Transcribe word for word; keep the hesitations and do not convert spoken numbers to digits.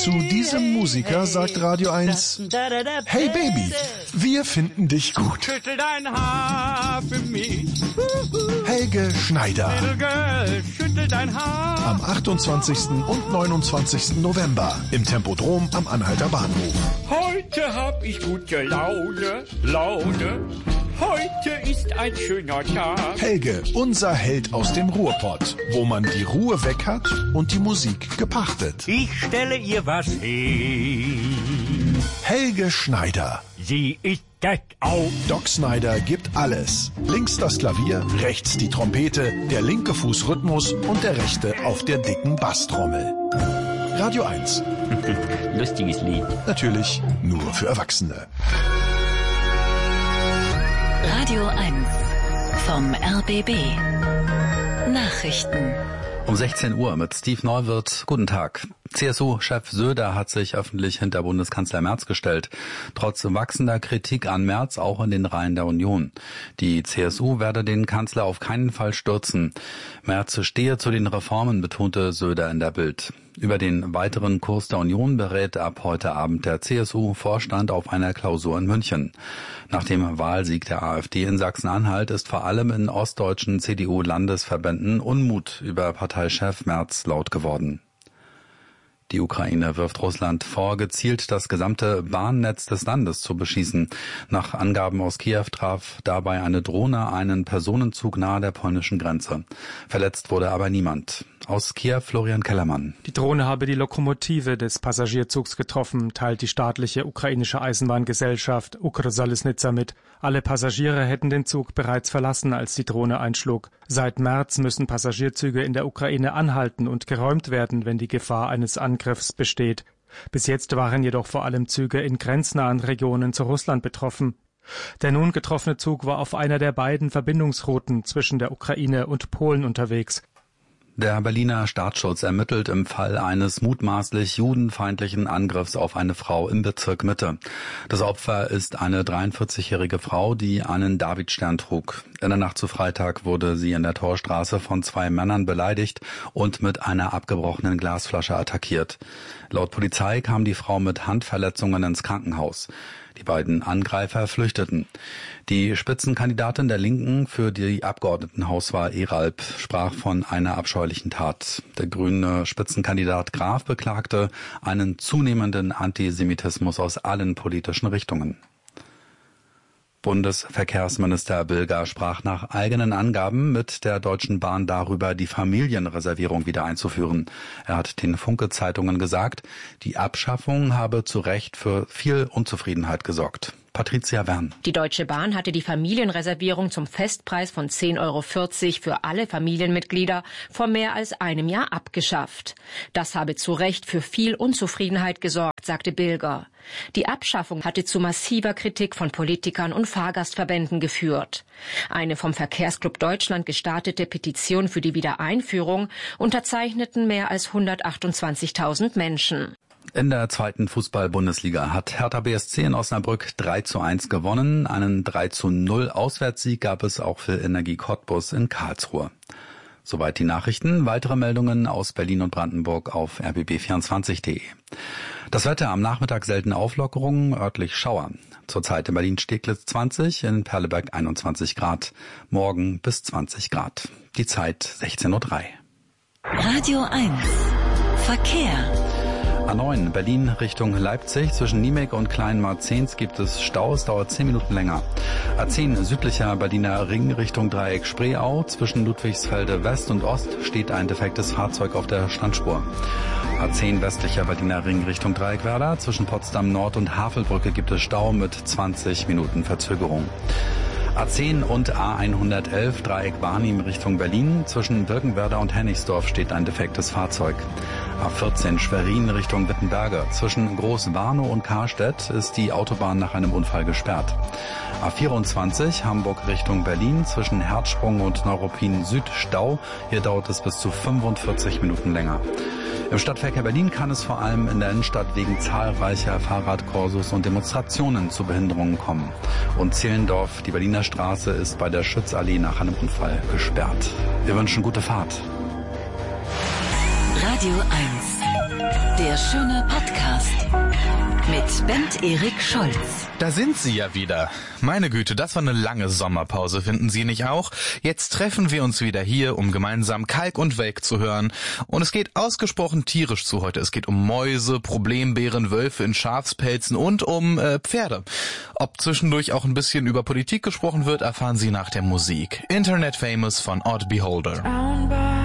Zu diesem Musiker sagt Radio eins, hey Baby, wir finden dich gut. Schüttel dein Haar für mich. Helge Schneider. Little girl, schüttel dein Haar. Am achtundzwanzigsten und neunundzwanzigsten November im Tempodrom am Anhalter Bahnhof. Heute hab ich gute Laune, Laune. Heute ist ein schöner Tag. Helge, unser Held aus dem Ruhrpott, wo man die Ruhe weg hat und die Musik gepachtet. Ich stelle ihr was hin. Helge Schneider. Sie ist das auch. Doc Snyder gibt alles. Links das Klavier, rechts die Trompete, der linke Fuß Rhythmus und der rechte auf der dicken Basstrommel. Radio eins. Lustiges Lied. Natürlich nur für Erwachsene. Radio eins vom R B B. Nachrichten. Um sechzehn Uhr mit Steve Neuwirth. Guten Tag. C S U-Chef Söder hat sich öffentlich hinter Bundeskanzler Merz gestellt. Trotz wachsender Kritik an Merz auch in den Reihen der Union. Die C S U werde den Kanzler auf keinen Fall stürzen. Merz stehe zu den Reformen, betonte Söder in der Bild. Über den weiteren Kurs der Union berät ab heute Abend der C S U-Vorstand auf einer Klausur in München. Nach dem Wahlsieg der AfD in Sachsen-Anhalt ist vor allem in ostdeutschen C D U-Landesverbänden Unmut über Parteichef Merz laut geworden. Die Ukraine wirft Russland vor, gezielt das gesamte Bahnnetz des Landes zu beschießen. Nach Angaben aus Kiew traf dabei eine Drohne einen Personenzug nahe der polnischen Grenze. Verletzt wurde aber niemand. Aus Kiew Florian Kellermann. Die Drohne habe die Lokomotive des Passagierzugs getroffen, teilt die staatliche ukrainische Eisenbahngesellschaft Ukrsalisnitsa mit. Alle Passagiere hätten den Zug bereits verlassen, als die Drohne einschlug. Seit März müssen Passagierzüge in der Ukraine anhalten und geräumt werden, wenn die Gefahr eines Angriffs besteht. Bis jetzt waren jedoch vor allem Züge in grenznahen Regionen zu Russland betroffen. Der nun getroffene Zug war auf einer der beiden Verbindungsrouten zwischen der Ukraine und Polen unterwegs. Der Berliner Staatsschutz ermittelt im Fall eines mutmaßlich judenfeindlichen Angriffs auf eine Frau im Bezirk Mitte. Das Opfer ist eine dreiundvierzigjährige Frau, die einen Davidstern trug. In der Nacht zu Freitag wurde sie in der Torstraße von zwei Männern beleidigt und mit einer abgebrochenen Glasflasche attackiert. Laut Polizei kam die Frau mit Handverletzungen ins Krankenhaus. Die beiden Angreifer flüchteten. Die Spitzenkandidatin der Linken für die Abgeordnetenhauswahl Eralp sprach von einer abscheulichen Tat. Der grüne Spitzenkandidat Graf beklagte einen zunehmenden Antisemitismus aus allen politischen Richtungen. Bundesverkehrsminister Bilger sprach nach eigenen Angaben mit der Deutschen Bahn darüber, die Familienreservierung wieder einzuführen. Er hat den Funke-Zeitungen gesagt, die Abschaffung habe zu Recht für viel Unzufriedenheit gesorgt. Patricia Wern. Die Deutsche Bahn hatte die Familienreservierung zum Festpreis von zehn Euro vierzig für alle Familienmitglieder vor mehr als einem Jahr abgeschafft. Das habe zu Recht für viel Unzufriedenheit gesorgt, sagte Bilger. Die Abschaffung hatte zu massiver Kritik von Politikern und Fahrgastverbänden geführt. Eine vom Verkehrsclub Deutschland gestartete Petition für die Wiedereinführung unterzeichneten mehr als hundertachtundzwanzigtausend Menschen. In der zweiten Fußball-Bundesliga hat Hertha B S C in Osnabrück drei zu eins gewonnen. Einen drei zu null Auswärtssieg gab es auch für Energie Cottbus in Karlsruhe. Soweit die Nachrichten. Weitere Meldungen aus Berlin und Brandenburg auf r b b vierundzwanzig punkt d e. Das Wetter am Nachmittag selten Auflockerungen, örtlich Schauer. Zurzeit in Berlin-Steglitz zwanzig, in Perleberg einundzwanzig Grad. Morgen bis zwanzig Grad. Die Zeit sechzehn Uhr drei. Radio eins. Verkehr. A neun Berlin Richtung Leipzig. Zwischen Niemek und Kleinmarzens gibt es Staus, dauert zehn Minuten länger. A zehn südlicher Berliner Ring Richtung Dreieck Spreeau. Zwischen Ludwigsfelde West und Ost steht ein defektes Fahrzeug auf der Standspur. A zehn westlicher Berliner Ring Richtung Dreieck Werder. Zwischen Potsdam Nord und Havelbrücke gibt es Stau mit zwanzig Minuten Verzögerung. A zehn und A hundertelf Dreieck Barnim Richtung Berlin. Zwischen Birkenwerder und Hennigsdorf steht ein defektes Fahrzeug. A vierzehn Schwerin Richtung Wittenberge. Zwischen Großwarnow und Karstedt ist die Autobahn nach einem Unfall gesperrt. A vierundzwanzig Hamburg Richtung Berlin. Zwischen Herzsprung und Neuruppin Süd Stau. Hier dauert es bis zu fünfundvierzig Minuten länger. Im Stadtverkehr Berlin kann es vor allem in der Innenstadt wegen zahlreicher Fahrradkorsos und Demonstrationen zu Behinderungen kommen. Und Zehlendorf, die Berliner Straße, ist bei der Schützallee nach einem Unfall gesperrt. Wir wünschen gute Fahrt. Radio eins. Der schöne Podcast mit Bent Erik Scholz. Da sind Sie ja wieder. Meine Güte, das war eine lange Sommerpause, finden Sie nicht auch? Jetzt treffen wir uns wieder hier, um gemeinsam Kalk und Welk zu hören. Und es geht ausgesprochen tierisch zu heute. Es geht um Mäuse, Problembären, Wölfe in Schafspelzen und um äh, Pferde. Ob zwischendurch auch ein bisschen über Politik gesprochen wird, erfahren Sie nach der Musik. Internet Famous von Odd Beholder.